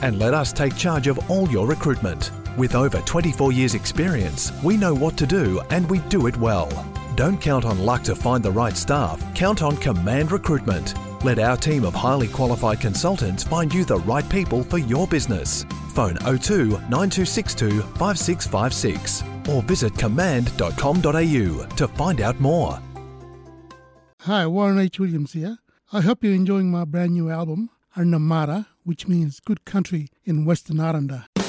and let us take charge of all your recruitment. With over 24 years' experience, we know what to do and we do it well. Don't count on luck to find the right staff. Count on Command Recruitment. Let our team of highly qualified consultants find you the right people for your business. Phone 02 9262 5656 or visit command.com.au to find out more. Hi, Warren H. Williams here. I hope you're enjoying my brand new album, Arnamara, which means good country in Western Aranda.